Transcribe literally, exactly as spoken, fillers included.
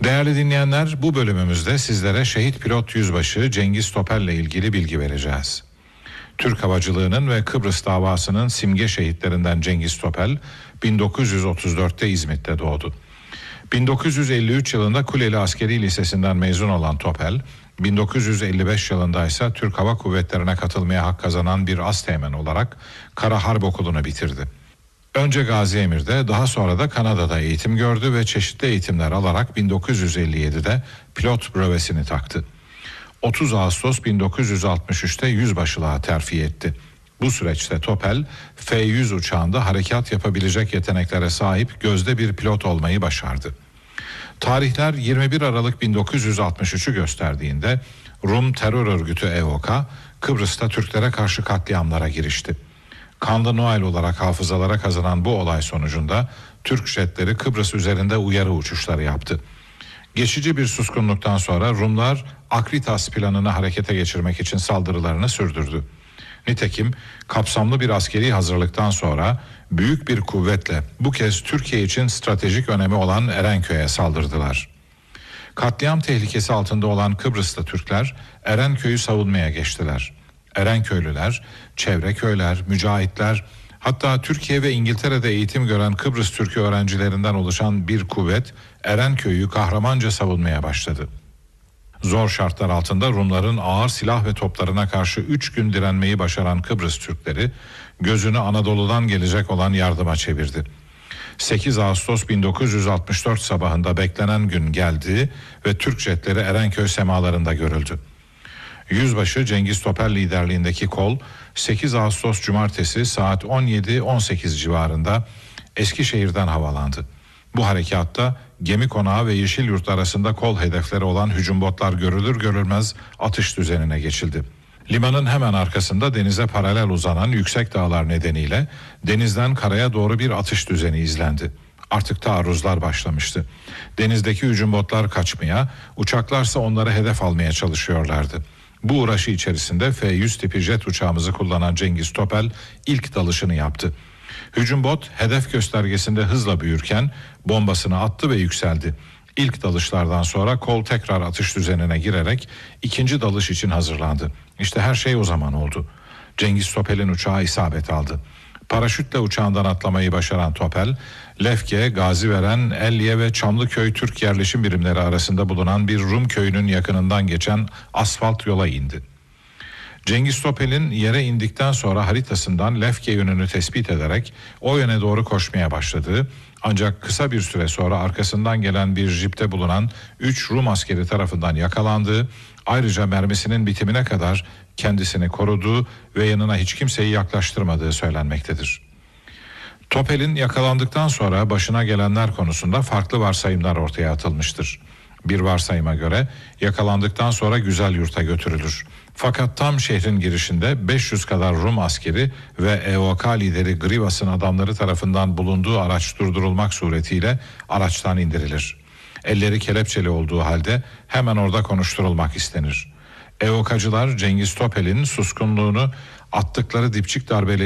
Değerli dinleyenler, bu bölümümüzde sizlere şehit pilot yüzbaşı Cengiz Topel ile ilgili bilgi vereceğiz. Türk havacılığının ve Kıbrıs davasının simge şehitlerinden Cengiz Topel bin dokuz yüz otuz dörtte İzmit'te doğdu. bin dokuz yüz elli üç yılında Kuleli Askeri Lisesi'nden mezun olan Topel, bin dokuz yüz elli beş yılında ise Türk Hava Kuvvetleri'ne katılmaya hak kazanan bir asteğmen olarak Kara Harp Okulu'nu bitirdi. Önce Gazi Emir'de, daha sonra da Kanada'da eğitim gördü ve çeşitli eğitimler alarak bin dokuz yüz elli yedide pilot brevesini taktı. otuz Ağustos bin dokuz yüz altmış üçte yüzbaşılığa terfi etti. Bu süreçte Topel, F yüz uçağında harekat yapabilecek yeteneklere sahip gözde bir pilot olmayı başardı. Tarihler yirmi bir Aralık bin dokuz yüz altmış üçü gösterdiğinde Rum terör örgütü E O K, Kıbrıs'ta Türklere karşı katliamlara girişti. Kanlı Noel olarak hafızalara kazanan bu olay sonucunda Türk jetleri Kıbrıs üzerinde uyarı uçuşları yaptı. Geçici bir suskunluktan sonra Rumlar Akritas planını harekete geçirmek için saldırılarını sürdürdü. Nitekim kapsamlı bir askeri hazırlıktan sonra büyük bir kuvvetle bu kez Türkiye için stratejik önemi olan Erenköy'e saldırdılar. Katliam tehlikesi altında olan Kıbrıs'ta Türkler Erenköy'ü savunmaya geçtiler. Erenköylüler, çevre köyler, mücahitler, hatta Türkiye ve İngiltere'de eğitim gören Kıbrıs Türk'ü öğrencilerinden oluşan bir kuvvet Erenköy'ü kahramanca savunmaya başladı. Zor şartlar altında Rumların ağır silah ve toplarına karşı üç gün direnmeyi başaran Kıbrıs Türkleri gözünü Anadolu'dan gelecek olan yardıma çevirdi. sekiz Ağustos bin dokuz yüz altmış dört sabahında beklenen gün geldi ve Türk jetleri Erenköy semalarında görüldü. Yüzbaşı Cengiz Topel liderliğindeki kol sekiz Ağustos Cumartesi saat on yedi on sekiz civarında Eskişehir'den havalandı. Bu harekatta gemi konağı ve Yeşilyurt arasında kol hedefleri olan hücum botlar görülür görülmez atış düzenine geçildi. Limanın hemen arkasında denize paralel uzanan yüksek dağlar nedeniyle denizden karaya doğru bir atış düzeni izlendi. Artık taarruzlar başlamıştı. Denizdeki hücum botlar kaçmaya, uçaklarsa onları hedef almaya çalışıyorlardı. Bu uğraşı içerisinde F yüz tipi jet uçağımızı kullanan Cengiz Topel ilk dalışını yaptı. Hücum bot hedef göstergesinde hızla büyürken bombasını attı ve yükseldi. İlk dalışlardan sonra kol tekrar atış düzenine girerek ikinci dalış için hazırlandı. İşte her şey o zaman oldu. Cengiz Topel'in uçağı isabet aldı. Paraşütle uçağından atlamayı başaran Topel, Lefke, Gaziveren, Elliye ve Çamlıköy Türk yerleşim birimleri arasında bulunan bir Rum köyünün yakınından geçen asfalt yola indi. Cengiz Topel'in yere indikten sonra haritasından Lefke yönünü tespit ederek o yöne doğru koşmaya başladığı, ancak kısa bir süre sonra arkasından gelen bir jipte bulunan üç Rum askeri tarafından yakalandığı, ayrıca mermisinin bitimine kadar kendisini koruduğu ve yanına hiç kimseyi yaklaştırmadığı söylenmektedir. Topel'in yakalandıktan sonra başına gelenler konusunda farklı varsayımlar ortaya atılmıştır. Bir varsayıma göre yakalandıktan sonra Güzelyurt'a götürülür. Fakat tam şehrin girişinde beş yüz kadar Rum askeri ve E O K lideri Grivas'ın adamları tarafından bulunduğu araç durdurulmak suretiyle araçtan indirilir. Elleri kelepçeli olduğu halde hemen orada konuşturulmak istenir. E O K'cılar Cengiz Topel'in suskunluğunu attıkları dipçik darbeleri